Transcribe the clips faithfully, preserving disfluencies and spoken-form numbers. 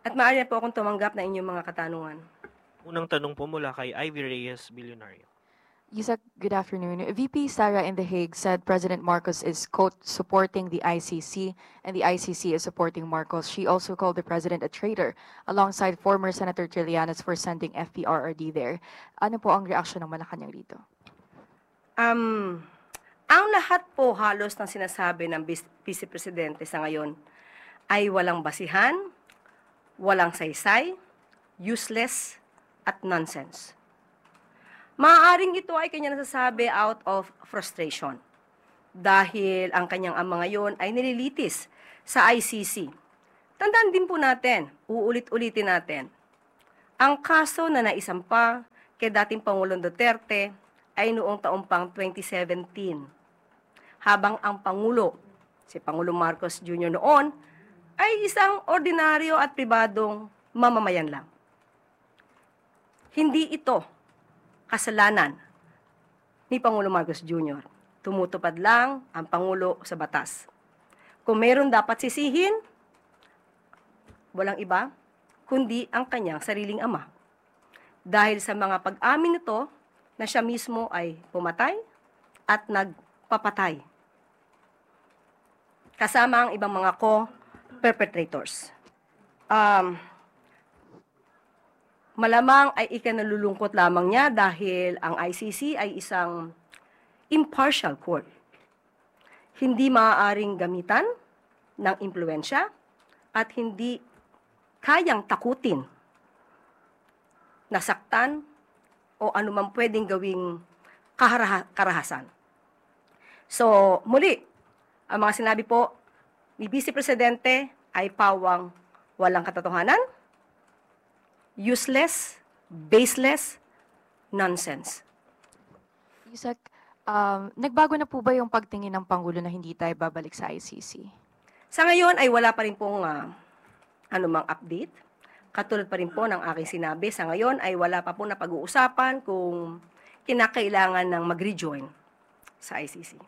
At maaari po akong tumanggap na inyong mga katanungan. Unang tanong po mula kay Ivy Reyes, Bilyonaryo. Yusek, good afternoon. V P Sara in The Hague said President Marcos is, quote, supporting the I C C, and the I C C is supporting Marcos. She also called the president a traitor, alongside former Senator Trillanes for sending F P R R D there. Ano po ang reaksyon ng Malacanang rito? Um, ang lahat po halos ng sinasabi ng Vice Presidente sa ngayon ay walang basihan, walang saysay, useless, at nonsense. Maaaring ito ay kanya nasasabi out of frustration dahil ang kanyang ama ngayon ay nililitis sa I C C. Tandaan din po natin, uulit-ulitin natin, ang kaso na naisampa kay dating Pangulong Duterte ay noong taong pang twenty seventeen. Habang ang Pangulo, si Pangulong Marcos Junior noon, ay isang ordinaryo at pribadong mamamayan lang. Hindi ito kasalanan ni Pangulong Marcos Junior Tumutupad lang ang Pangulo sa batas. Kung meron dapat sisihin, walang iba, kundi ang kanyang sariling ama. Dahil sa mga pag-amin nito na siya mismo ay pumatay at nagpapatay. Kasama ang ibang mga co-perpetrators. Um, Malamang ay ikanalulungkot lamang niya dahil ang I C C ay isang impartial court. Hindi maaaring gamitan ng impluensya at hindi kayang takutin, nasaktan, o anumang pwedeng gawing kaharaha- karahasan. So, muli, ang mga sinabi po ni Vice Presidente ay pawang walang katotohanan, useless, baseless, nonsense. Yusek, um, nagbago na po ba yung pagtingin ng Pangulo na hindi tayo babalik sa I C C? Sa ngayon ay wala pa rin pong uh, anumang update. Katulad pa rin po ng aking sinabi, sa ngayon ay wala pa pong napag-uusapan kung kinakailangan ng mag-rejoin sa I C C.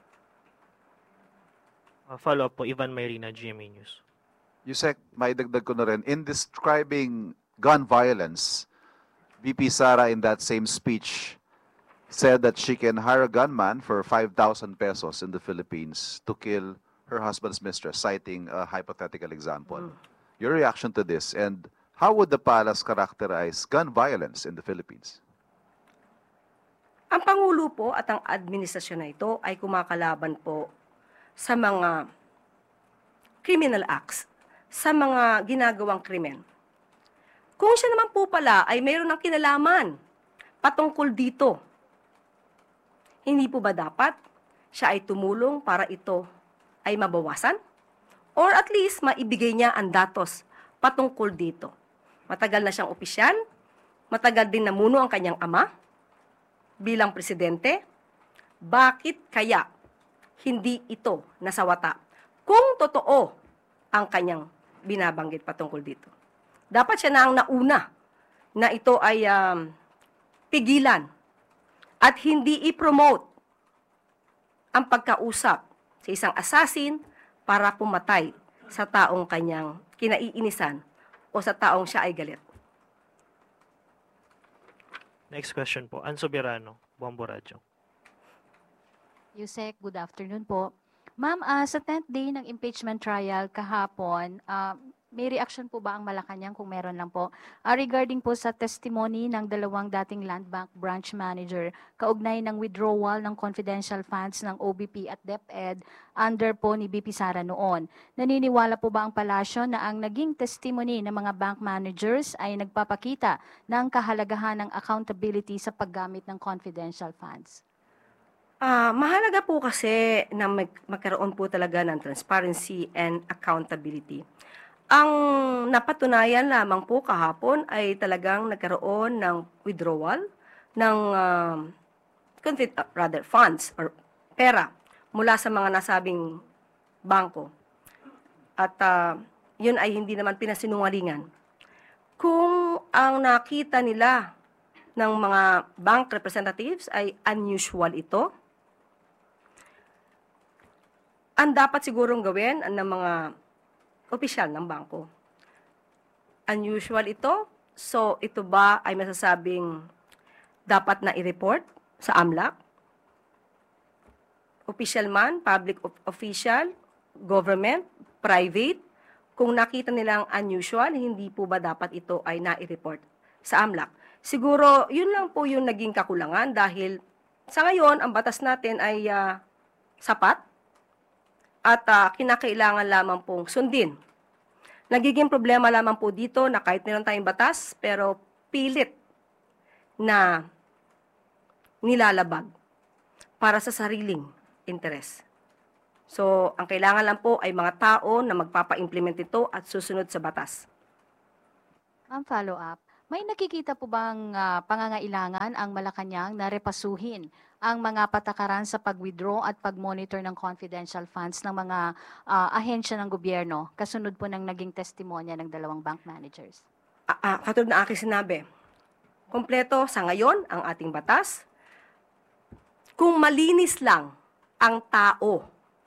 Uh, follow-up po, Ivan Mayrina, G M A News. Yusek, maidagdag ko na rin, in describing gun violence, V P Sara in that same speech said that she can hire a gunman for five thousand pesos in the Philippines to kill her husband's mistress, citing a hypothetical example. Mm. Your reaction to this, and how would the palace characterize gun violence in the Philippines? Ang Pangulo po at ang administrasyon na ito ay kumakalaban po sa mga criminal acts, sa mga ginagawang krimen. Kung siya naman po pala ay mayroon ng kinalaman patungkol dito, hindi po ba dapat siya ay tumulong para ito ay mabawasan? Or at least maibigay niya ang datos patungkol dito. Matagal na siyang opisyal, matagal din namuno ang kanyang ama bilang presidente. Bakit kaya hindi ito nasawata kung totoo ang kanyang binabanggit patungkol dito? Dapat siya na ang nauna na ito ay um, pigilan at hindi i-promote ang pagkausap sa isang assassin para pumatay sa taong kanyang kinaiinisan o sa taong siya ay galit. Next question po, Ann Soberano, Bombo Radyo. Yusek, good afternoon po. Ma'am, uh, sa tenth day ng impeachment trial kahapon, uh, may reaction po ba ang Malacanang kung meron lang po? Uh, regarding po sa testimony ng dalawang dating Land Bank branch manager, kaugnay ng withdrawal ng confidential funds ng O B P at DepEd under po ni V P Sara noon. Naniniwala po ba ang palasyo na ang naging testimony ng mga bank managers ay nagpapakita ng kahalagahan ng accountability sa paggamit ng confidential funds? Uh, mahalaga po kasi na mag- magkaroon po talaga ng transparency and accountability. Ang napatunayan lamang po kahapon ay talagang nagkaroon ng withdrawal ng uh, confid- uh, rather funds or pera mula sa mga nasabing bangko. At uh, yun ay hindi naman pinasinungalingan. Kung ang nakita nila ng mga bank representatives ay unusual ito, ang dapat sigurong gawin ng mga opisyal ng bangko unusual ito. So, ito ba ay masasabing dapat na i-report sa AMLAC? Official man, public of- official, government, private, kung nakita nilang unusual, hindi po ba dapat ito ay na-report sa AMLAC? Siguro, yun lang po yung naging kakulangan dahil sa ngayon, ang batas natin ay ah, sapat at ah, kinakailangan lamang pong sundin. Nagiging problema lamang po dito na kahit meron tayong batas, pero pilit na nilalabag para sa sariling interes. So, ang kailangan lang po ay mga tao na magpapa-implement ito at susunod sa batas. Ang follow-up, may nakikita po bang ah, pangangailangan ang Malacanang na repasuhin ang mga patakaran sa pag-withdraw at pag-monitor ng confidential funds ng mga ah, ahensya ng gobyerno kasunod po ng naging testimonya ng dalawang bank managers? Ah, ah, katulad na aking sinabi, kompleto sa ngayon ang ating batas. Kung malinis lang ang tao,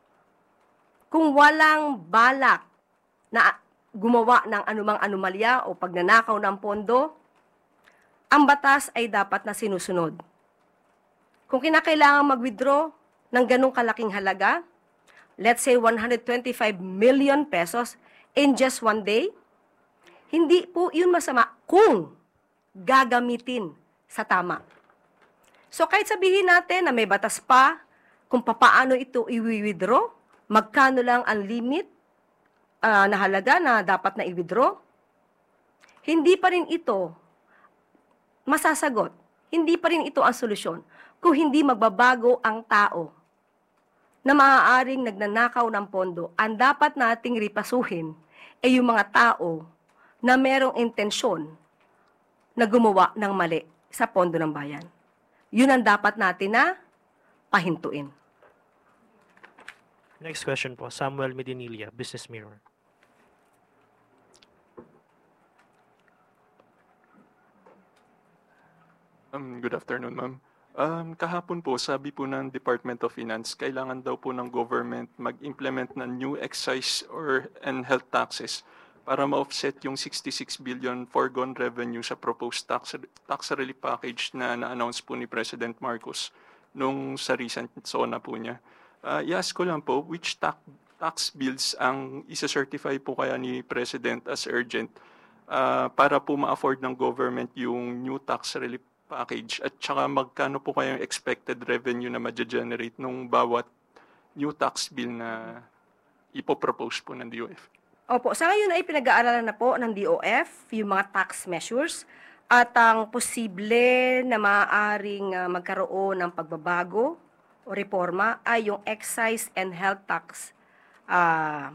kung walang balak na gumawa ng anumang anomalya o pagnanakaw ng pondo, ang batas ay dapat na sinusunod. Kung kinakailangan mag-withdraw ng ganong kalaking halaga, let's say one hundred twenty-five million pesos in just one day, hindi po yun masama kung gagamitin sa tama. So kahit sabihin natin na may batas pa kung papaano ito i-withdraw, magkano lang ang limit uh, na halaga na dapat na i-withdraw, hindi pa rin ito masasagot. Hindi pa rin ito ang solusyon kung hindi magbabago ang tao na maaaring nagnanakaw ng pondo. Ang dapat nating ripasuhin ay yung mga tao na merong intensyon na gumawa ng mali sa pondo ng bayan. Yun ang dapat natin na pahintuin. Next question po, Samuel Medinilla, Business Mirror. Um, good afternoon, ma'am. Um, kahapon po, sabi po ng Department of Finance, kailangan daw po ng government mag-implement ng new excise or and health taxes para ma-offset yung sixty-six billion foregone revenue sa proposed tax, tax relief package na na-announce po ni President Marcos nung sa recent SONA po niya. Uh, i-ask ko lang po, which tax, tax bills ang isa-certify po kaya ni President as urgent uh, para po ma-afford ng government yung new tax relief package at saka magkano po kayong expected revenue na ma-generate nung bawat new tax bill na ipopropose po ng D O F? Opo, sa ngayon ay pinag-aaralan na po ng D O F yung mga tax measures at ang posible na maaaring uh, magkaroon ng pagbabago o reforma ay yung excise and health tax uh,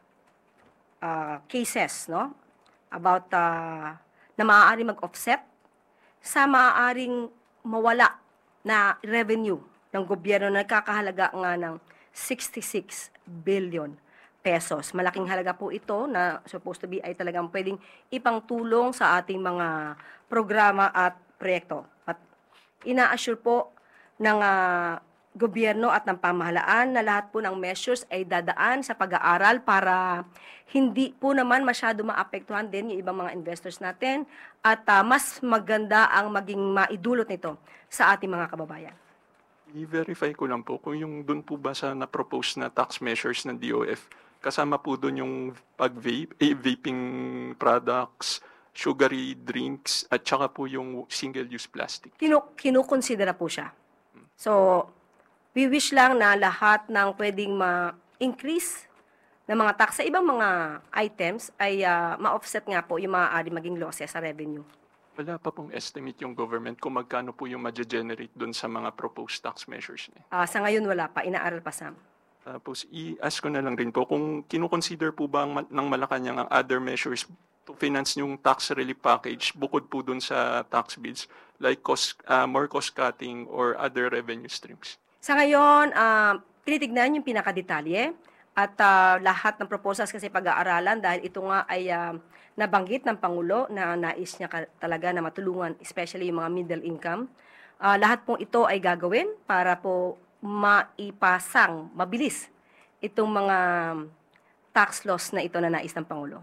uh, cases, no? About uh, na maaaring mag-offset sa maaaring mawala na revenue ng gobyerno na nagkakahalaga nga ng sixty-six billion pesos. Malaking halaga po ito na supposed to be ay talagang pwedeng ipangtulong sa ating mga programa at proyekto. At ina-assure po ng uh, gobyerno at ng pamahalaan na lahat po ng measures ay dadaan sa pag-aaral para hindi po naman masyado maapektuhan din yung ibang mga investors natin at uh, mas maganda ang maging maidulot nito sa ating mga kababayan. I-verify ko lang po kung yung dun po ba sa na-propose na tax measures ng D O F, kasama po dun yung pag-vape, eh, vaping products, sugary drinks, at saka po yung single-use plastic. Kinu kinukonsidera po siya. So, we wish lang na lahat ng pwedeng ma-increase ng mga tax sa ibang mga items ay uh, ma-offset nga po yung maaari maging losses sa revenue. Wala pa pong estimate yung government kung magkano po yung ma-generate dun sa mga proposed tax measures niya. Uh, sa ngayon wala pa, inaaral pa, Sam. Tapos i-ask ko na lang rin po kung kinukonsider po ba ang, ng Malacanang ang other measures to finance yung tax relief package bukod po dun sa tax bills like cost, uh, more cost cutting or other revenue streams. Sa ngayon, uh, tinitignan yung pinakadetalye at uh, lahat ng proposals kasi pag-aaralan dahil ito nga ay uh, nabanggit ng Pangulo na nais niya talaga na matulungan, especially yung mga middle income. Uh, lahat pong ito ay gagawin para po maipasang, mabilis itong mga tax laws na ito na nais ng Pangulo.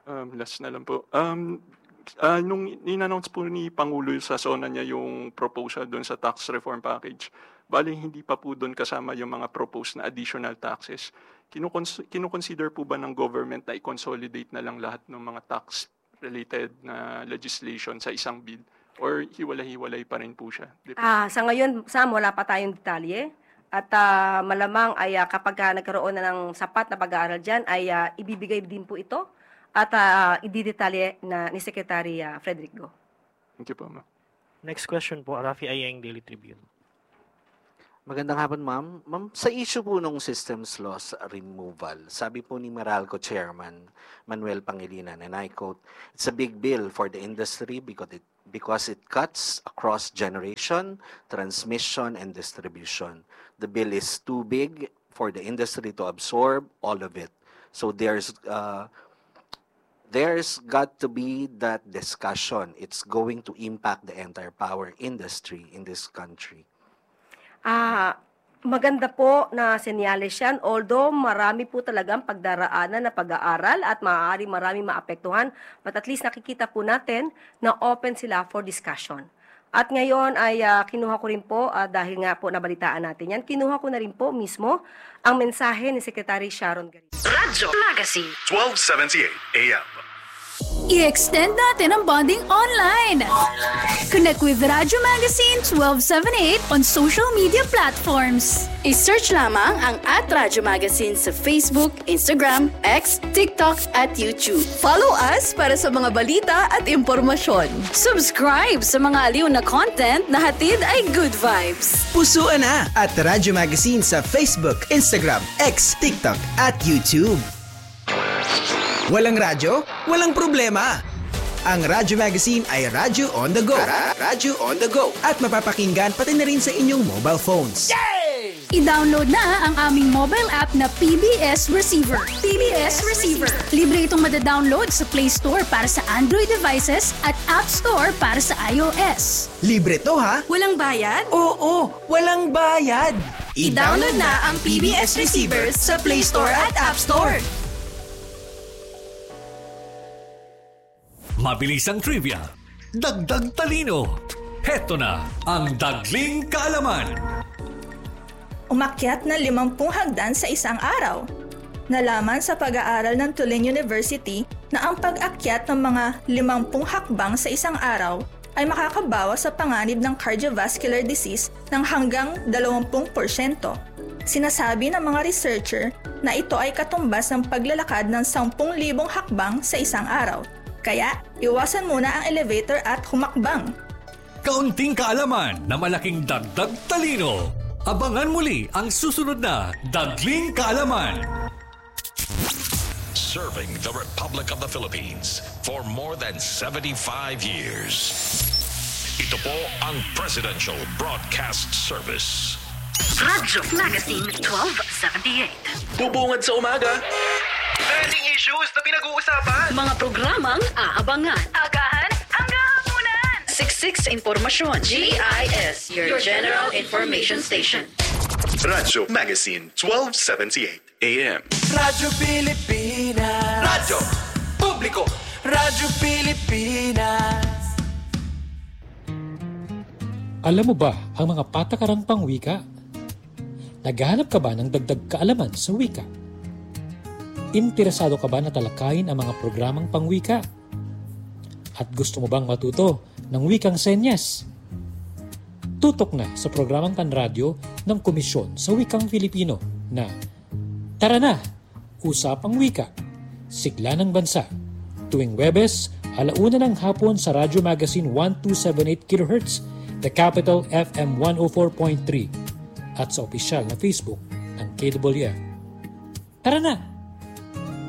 Um, last na lang po. Um, ah, nung in-announce po ni Pangulo sa SONA niya yung proposal doon sa tax reform package, bali hindi pa po doon kasama yung mga proposed na additional taxes. Kinukons- kinukonsider po ba ng government na i-consolidate na lang lahat ng mga tax-related na legislation sa isang bill? Or hiwalay-hiwalay pa rin po siya? Di ba? Ah, sa ngayon, Sam, wala pa tayong detalye. At ah, malamang ay ah, kapag ah, nagkaroon na ng sapat na pag-aaral dyan, ay ah, ibibigay din po ito at uh, ididetalye na ni Secretary uh, Frederick Go. Thank you po, ma'am. Next question po, Rafi Ayeng, Daily Tribune. Magandang hapon, ma'am. Ma'am, sa issue po ng systems loss removal, sabi po ni Meralco Chairman Manuel Pangilinan, and I quote, "It's a big bill for the industry because it, because it cuts across generation, transmission, and distribution. The bill is too big for the industry to absorb all of it. So there's uh, there's got to be that discussion. It's going to impact the entire power industry in this country." Ah, maganda po na senyales yan, although marami po talagang pagdaraanan na pag-aaral at maaari marami maapektuhan, but at least nakikita po natin na open sila for discussion. At ngayon ay uh, kinuha ko rin po, uh, dahil nga po nabalitaan natin yan, kinuha ko na rin po mismo ang mensahe ni Secretary Sharon Garcia. Radyo Magazine twelve seventy-eight A M. I-extend natin ang bonding online. Connect with Radyo Magazine twelve seventy-eight on social media platforms. I-search lamang ang at Radyo Magazine sa Facebook, Instagram, X, TikTok at YouTube. Follow us para sa mga balita at impormasyon. Subscribe sa mga aliw na content na hatid ay good vibes. Pusuan na at Radyo Magazine sa Facebook, Instagram, X, TikTok at YouTube. Walang radyo? Walang problema! Ang Radyo Magazine ay Radyo on the go. Radyo on the go. At mapapakinggan pati na rin sa inyong mobile phones. Yay! I-download na ang aming mobile app na P B S Receiver. P B S Receiver. Libre itong madadownload sa Play Store para sa Android devices at App Store para sa iOS. Libre to ha? Walang bayad? Oo, walang bayad! I-download na ang P B S Receiver sa Play Store at App Store. Mabilisang trivia, dagdag talino. Heto na ang Dagling Kaalaman. Umakyat na limampung hagdan sa isang araw. Nalaman sa pag-aaral ng Tulane University na ang pag-akyat ng mga limampung hakbang sa isang araw ay makakabawas sa panganib ng cardiovascular disease ng hanggang dalawampu porsyento. Sinasabi ng mga researcher na ito ay katumbas ng paglalakad ng sampung libong hakbang sa isang araw. Kaya, iwasan muna ang elevator at humakbang. Kaunting kaalaman na malaking dagdag talino. Abangan muli ang susunod na Dagling Kaalaman. Serving the Republic of the Philippines for more than seventy-five years. Ito po ang Presidential Broadcast Service. Radyo Magazine twelve seventy-eight. Bubungad sa umaga. Trending issues na pinag-uusapan. Mga programang aabangan. Agahan hanggang hapunan. Siksik sa impormasyon. G I S, your General Information Station. Radyo Magazine twelve seventy-eight A M. Radyo Pilipinas. Radyo Publiko. Radyo Pilipinas. Alam mo ba ang mga patakarang pangwika? Naghahanap ka ba ng dagdag kaalaman sa wika? Interesado ka ba na talakayin ang mga programang pangwika? At gusto mo bang matuto ng wikang senyas? Tutok na sa programang panradyo ng Komisyon sa Wikang Filipino na Tara na! Usapang Wika, Sigla ng Bansa, tuwing Webes, alauna ng hapon sa Radyo Magazine twelve seventy-eight kilohertz, The Capital F M one oh four point three at sa opisyal na Facebook ng K W F. Tara na!